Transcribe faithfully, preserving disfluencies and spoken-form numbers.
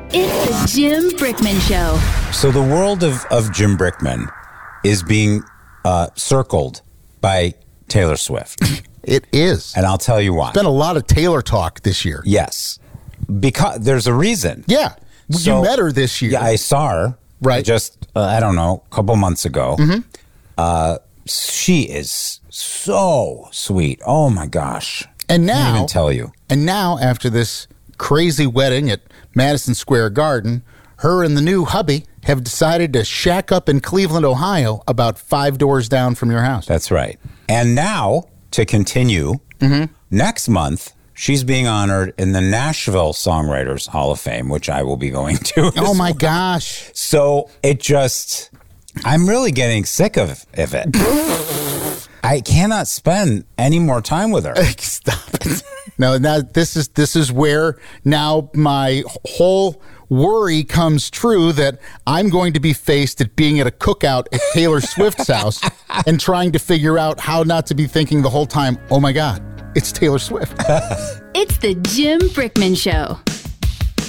It's the Jim Brickman Show. So the world of, of Jim Brickman is being uh, circled by Taylor Swift. It is. And I'll tell you why. There's been a lot of Taylor talk this year. Yes. Because there's a reason. Yeah. So, you met her this year. Yeah, I saw her. Right. Just, uh, I don't know, a couple months ago. Mm-hmm. Uh, she is so sweet. Oh, my gosh. And now, I can't even tell you. And now, after this crazy wedding at Madison Square Garden, her and the new hubby have decided to shack up in Cleveland, Ohio, about five doors down from your house. That's right. And now, to continue, mm-hmm. next month, she's being honored in the Nashville Songwriters Hall of Fame, which I will be going to. Oh, my gosh. So it just, I'm really getting sick of, of it. I cannot spend any more time with her. Stop it. No, now this is this is where now my whole worry comes true that I'm going to be faced at being at a cookout at Taylor Swift's house and trying to figure out how not to be thinking the whole time, oh my God, it's Taylor Swift. It's the Jim Brickman Show.